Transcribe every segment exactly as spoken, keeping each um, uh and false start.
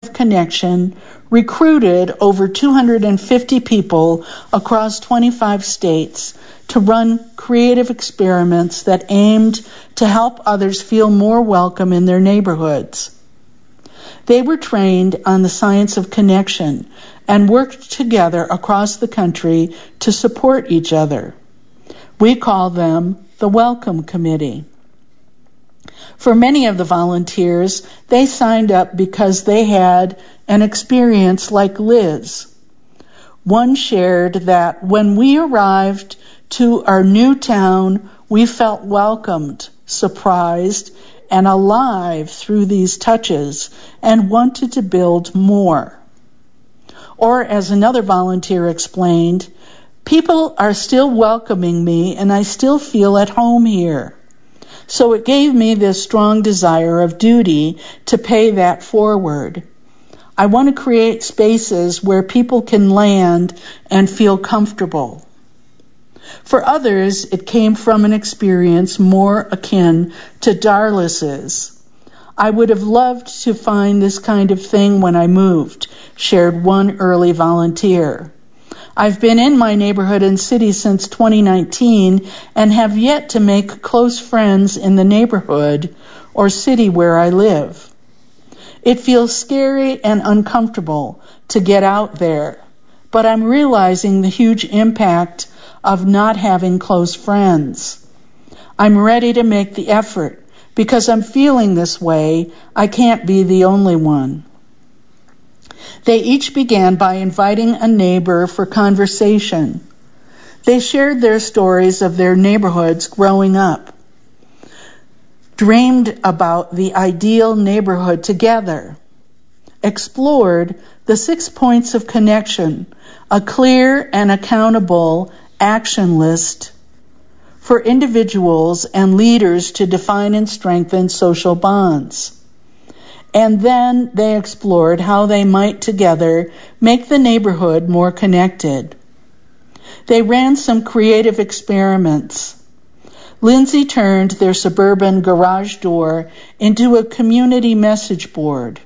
Connection recruited over two hundred fifty people across twenty-five states to run creative experiments that aimed to help others feel more welcome in their neighborhoods. They were trained on the science of connection and worked together across the country to support each other. We call them the Welcome Committee. For many of the volunteers, they signed up because they had an experience like Liz. One shared that when we arrived to our new town, we felt welcomed, surprised, and alive through these touches and wanted to build more. Or, as another volunteer explained, people are still welcoming me and I still feel at home here. So it gave me this strong desire of duty to pay that forward. I want to create spaces where people can land and feel comfortable. For others, it came from an experience more akin to Darlis's. I would have loved to find this kind of thing when I moved, shared one early volunteer. I've been in my neighborhood and city since twenty nineteen and have yet to make close friends in the neighborhood or city where I live. It feels scary and uncomfortable to get out there, but I'm realizing the huge impact of not having close friends. I'm ready to make the effort because I'm feeling this way. I can't be the only one. They each began by inviting a neighbor for conversation. They shared their stories of their neighborhoods growing up, dreamed about the ideal neighborhood together, explored the six points of connection, a clear and accountable action list for individuals and leaders to define and strengthen social bonds. And then they explored how they might together make the neighborhood more connected. They ran some creative experiments. Lindsay turned their suburban garage door into a community message board.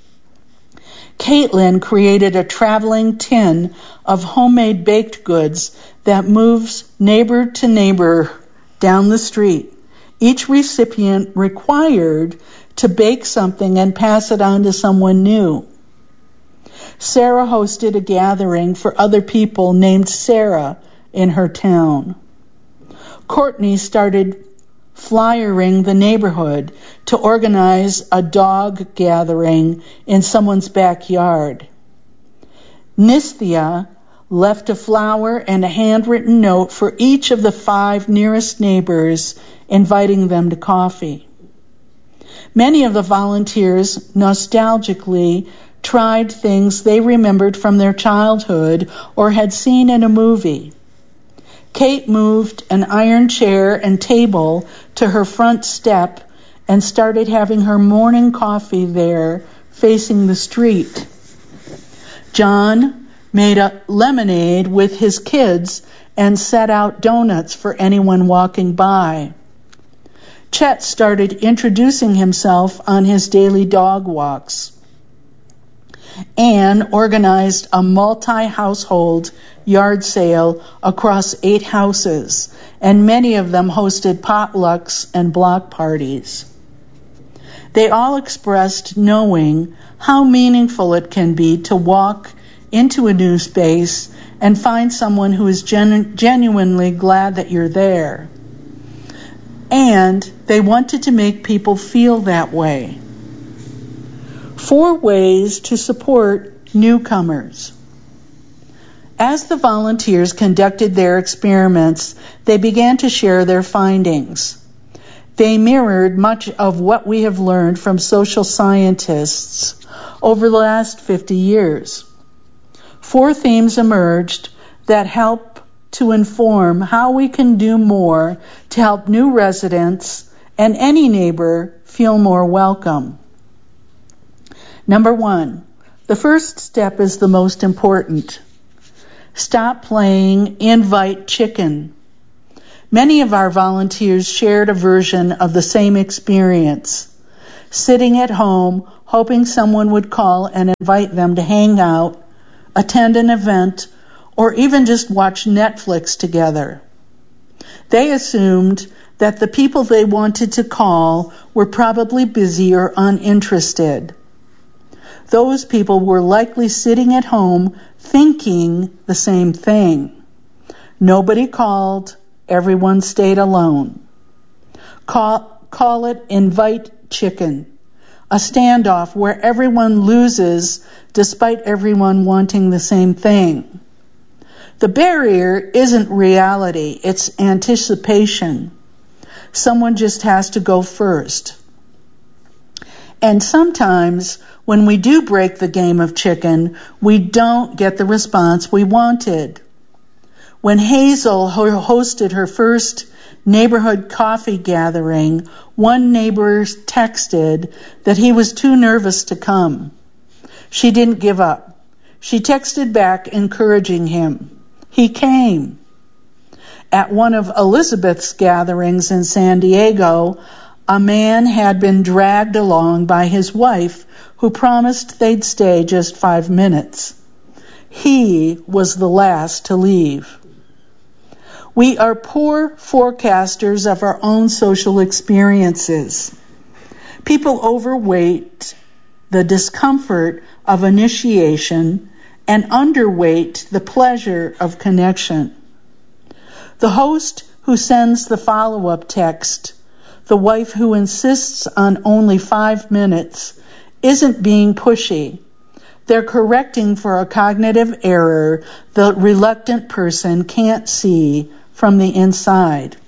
Caitlin created a traveling tin of homemade baked goods that moves neighbor to neighbor down the street. Each recipient required to bake something and pass it on to someone new. Sarah hosted a gathering for other people named Sarah in her town. Courtney started flyering the neighborhood to organize a dog gathering in someone's backyard. Nisthia left a flower and a handwritten note for each of the five nearest neighbors, inviting them to coffee. Many of the volunteers nostalgically tried things they remembered from their childhood or had seen in a movie. Kate moved an iron chair and table to her front step and started having her morning coffee there, facing the street. John made a lemonade with his kids and set out donuts for anyone walking by. Chet started introducing himself on his daily dog walks. Anne organized a multi-household yard sale across eight houses, and many of them hosted potlucks and block parties. They all expressed knowing how meaningful it can be to walk into a new space and find someone who is genu- genuinely glad that you're there. And they wanted to make people feel that way. Four ways to support newcomers. As the volunteers conducted their experiments, they began to share their findings. They mirrored much of what we have learned from social scientists over the last fifty years. Four themes emerged that help to inform how we can do more to help new residents and any neighbor feel more welcome. Number one, the first step is the most important. Stop playing invite chicken. Many of our volunteers shared a version of the same experience, sitting at home hoping someone would call and invite them to hang out, attend an event, or even just watch Netflix together. They assumed that the people they wanted to call were probably busy or uninterested. Those people were likely sitting at home thinking the same thing. Nobody called, everyone stayed alone. Call, call it invite chicken, a standoff where everyone loses despite everyone wanting the same thing. The barrier isn't reality, it's anticipation. Someone just has to go first. And sometimes, when we do break the game of chicken, we don't get the response we wanted. When Hazel hosted her first neighborhood coffee gathering, one neighbor texted that he was too nervous to come. She didn't give up. She texted back encouraging him. He came. At one of Elizabeth's gatherings in San Diego, a man had been dragged along by his wife, who promised they'd stay just five minutes. He was the last to leave. We are poor forecasters of our own social experiences. People overweight the discomfort of initiation and underweight the pleasure of connection. The host who sends the follow-up text, the wife who insists on only five minutes, isn't being pushy. They're correcting for a cognitive error the reluctant person can't see from the inside.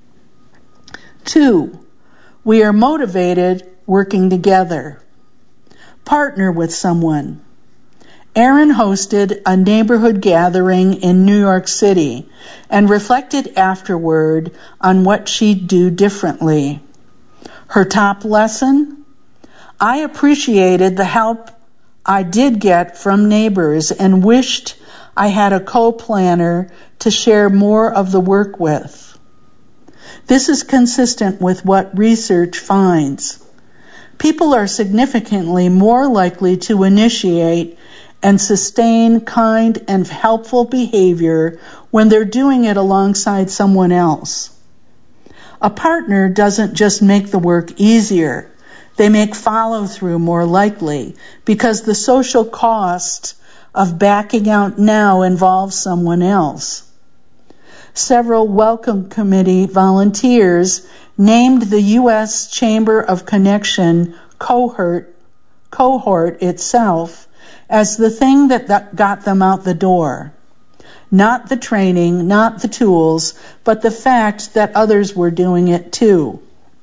Two, we are motivated working together. Partner with someone. Erin hosted a neighborhood gathering in New York City and reflected afterward on what she'd do differently. Her top lesson? I appreciated the help I did get from neighbors and wished I had a co-planner to share more of the work with. This is consistent with what research finds. People are significantly more likely to initiate and sustain kind and helpful behavior when they're doing it alongside someone else. A partner doesn't just make the work easier. They make follow-through more likely because the social cost of backing out now involves someone else. Several Welcome Committee volunteers named the U S Chamber of Connection cohort, cohort itself as the thing that got them out the door. Not the training, not the tools, but the fact that others were doing it too.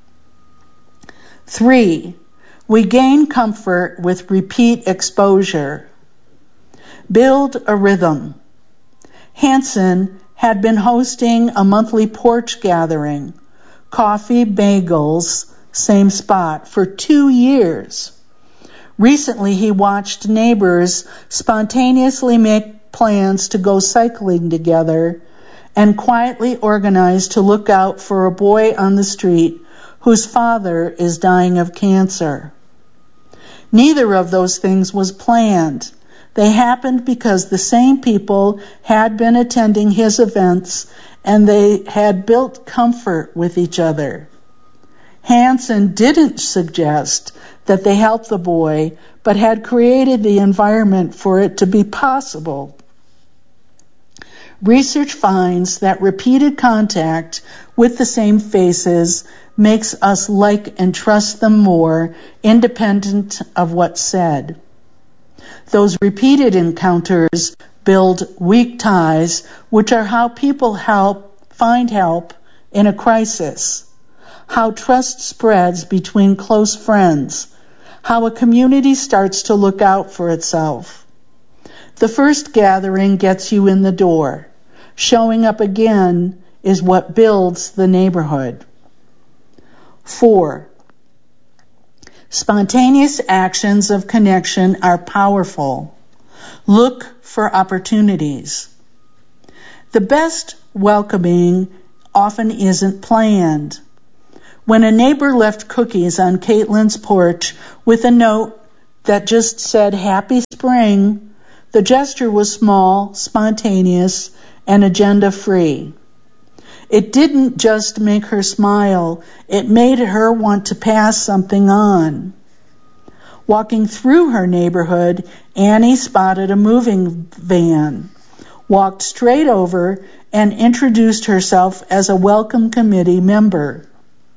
Three, we gain comfort with repeat exposure. Build a rhythm. Hanson had been hosting a monthly porch gathering, coffee, bagels, same spot, for two years. Recently, he watched neighbors spontaneously make plans to go cycling together and quietly organize to look out for a boy on the street whose father is dying of cancer. Neither of those things was planned. They happened because the same people had been attending his events and they had built comfort with each other. Hanson didn't suggest that they help the boy, but had created the environment for it to be possible. Research finds that repeated contact with the same faces makes us like and trust them more, independent of what's said. Those repeated encounters build weak ties, which are how people help find help in a crisis, how trust spreads between close friends, how a community starts to look out for itself. The first gathering gets you in the door. Showing up again is what builds the neighborhood. Four, spontaneous actions of connection are powerful. Look for opportunities. The best welcoming often isn't planned. When a neighbor left cookies on Caitlin's porch with a note that just said happy spring, the gesture was small, spontaneous, and agenda-free. It didn't just make her smile, it made her want to pass something on. Walking through her neighborhood, Annie spotted a moving van, walked straight over, and introduced herself as a welcome committee member.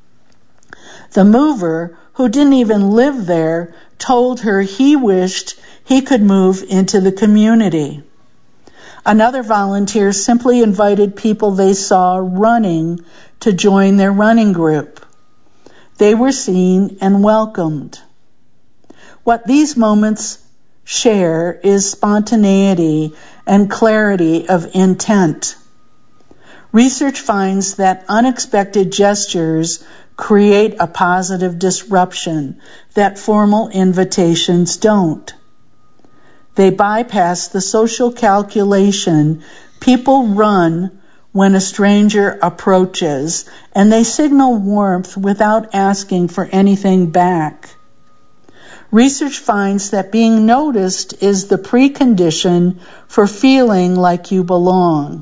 The mover, who didn't even live there, told her he wished he could move into the community. Another volunteer simply invited people they saw running to join their running group. They were seen and welcomed. What these moments share is spontaneity and clarity of intent. Research finds that unexpected gestures create a positive disruption that formal invitations don't. They bypass the social calculation people run when a stranger approaches, and they signal warmth without asking for anything back. Research finds that being noticed is the precondition for feeling like you belong.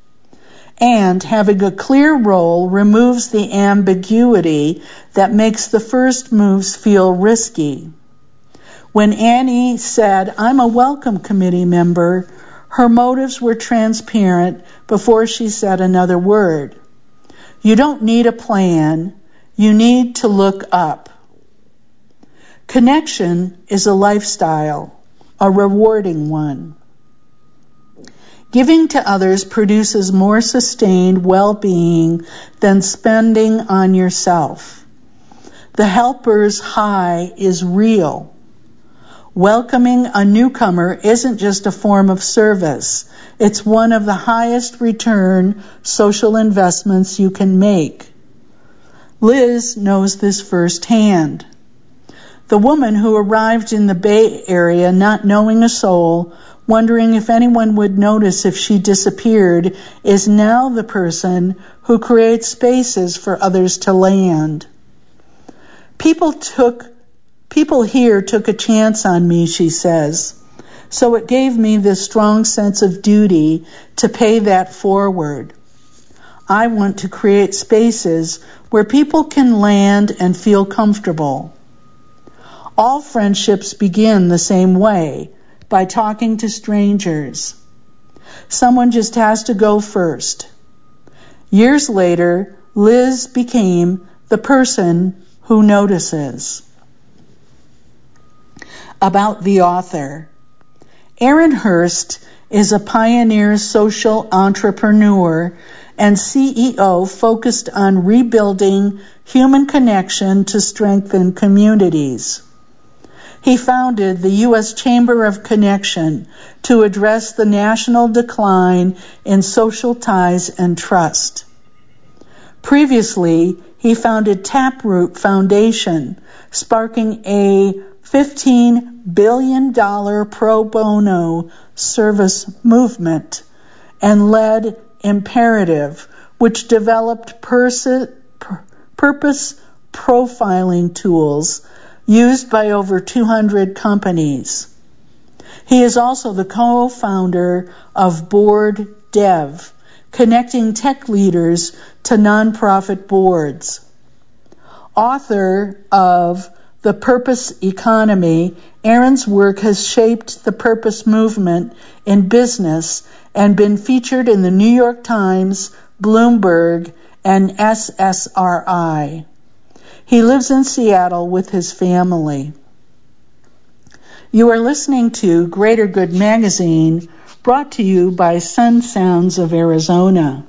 And having a clear role removes the ambiguity that makes the first moves feel risky. When Annie said, "I'm a welcome committee member," her motives were transparent before she said another word. You don't need a plan, you need to look up. Connection is a lifestyle, a rewarding one. Giving to others produces more sustained well-being than spending on yourself. The helper's high is real. Welcoming a newcomer isn't just a form of service. It's one of the highest return social investments you can make. Liz knows this firsthand. The woman who arrived in the Bay Area not knowing a soul, wondering if anyone would notice if she disappeared, is now the person who creates spaces for others to land. People took People here took a chance on me, she says, so it gave me this strong sense of duty to pay that forward. I want to create spaces where people can land and feel comfortable. All friendships begin the same way, by talking to strangers. Someone just has to go first. Years later, Liz became the person who notices. About the author. Aaron Hurst is a pioneer social entrepreneur and C E O focused on rebuilding human connection to strengthen communities. He founded the U S Chamber of Connection to address the national decline in social ties and trust. Previously, he founded Taproot Foundation, sparking a fifteen billion dollars pro bono service movement, and led Imperative, which developed pers- pur- purpose profiling tools used by over two hundred companies. He is also the co-founder of Board Dev, connecting tech leaders to nonprofit boards. Author of The Purpose Economy, Aaron's work has shaped the purpose movement in business and been featured in the New York Times, Bloomberg, and S S R I. He lives in Seattle with his family. You are listening to Greater Good Magazine, brought to you by Sun Sounds of Arizona.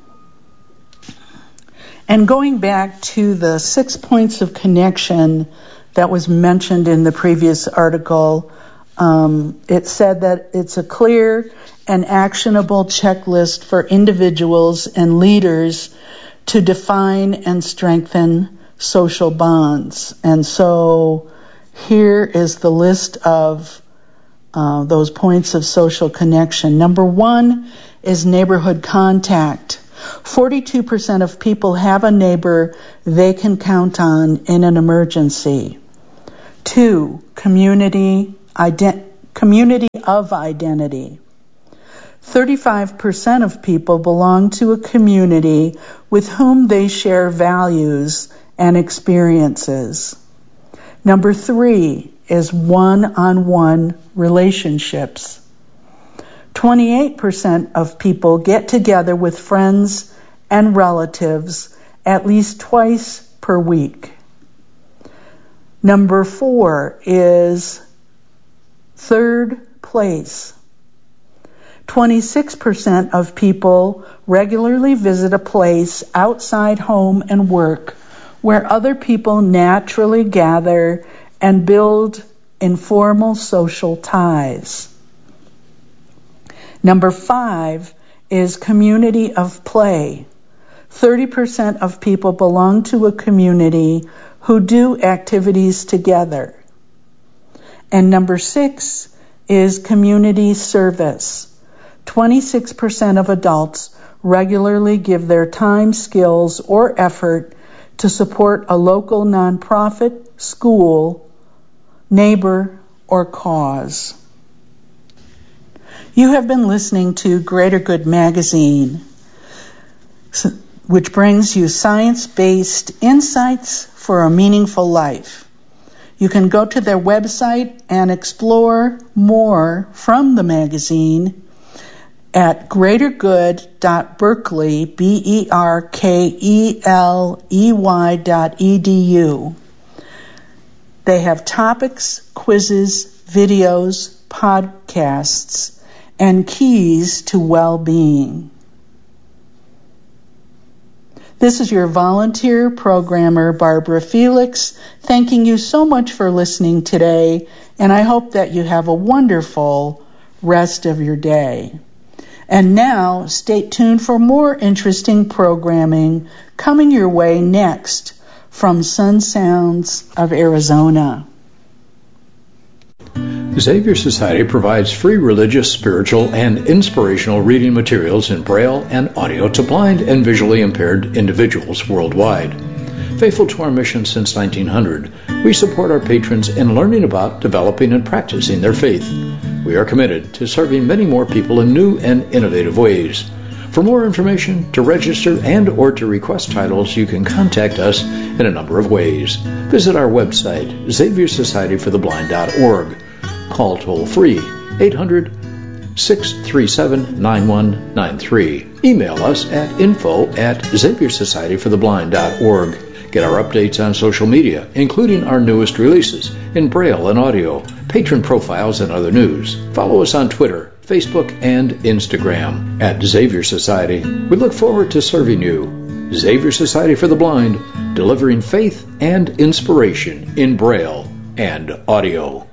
And going back to the six points of connection that was mentioned in the previous article, um, it said that it's a clear and actionable checklist for individuals and leaders to define and strengthen social bonds. And so here is the list of uh, those points of social connection. Number one is neighborhood contact. forty-two percent of people have a neighbor they can count on in an emergency. Two, community ident- community of identity. thirty-five percent of people belong to a community with whom they share values and experiences. Number three is one-on-one relationships. twenty-eight percent of people get together with friends and relatives at least twice per week. Number four is third place. twenty-six percent of people regularly visit a place outside home and work where other people naturally gather and build informal social ties. Number five is community of play. thirty percent of people belong to a community who do activities together. And number six is community service. twenty-six percent of adults regularly give their time, skills, or effort to support a local nonprofit, school, neighbor, or cause. You have been listening to Greater Good Magazine, which brings you science-based insights for a meaningful life. You can go to their website and explore more from the magazine at greater good dot berkeley, B E R K E L E Y dot E D U. They have topics, quizzes, videos, podcasts, and keys to well-being. This is your volunteer programmer, Barbara Felix, thanking you so much for listening today, and I hope that you have a wonderful rest of your day. And now, stay tuned for more interesting programming coming your way next from Sun Sounds of Arizona. Xavier Society provides free religious, spiritual, and inspirational reading materials in Braille and audio to blind and visually impaired individuals worldwide. Faithful to our mission since nineteen hundred, we support our patrons in learning about, developing, and practicing their faith. We are committed to serving many more people in new and innovative ways. For more information, to register, and or to request titles, you can contact us in a number of ways. Visit our website, xavier society for the blind dot org. Call toll-free eight hundred, six three seven, nine one nine three. Email us at info at xavier society for the blind dot org. Get our updates on social media, including our newest releases in Braille and audio, patron profiles, and other news. Follow us on Twitter, Facebook, and Instagram at Xavier Society. We look forward to serving you. Xavier Society for the Blind, delivering faith and inspiration in Braille and audio.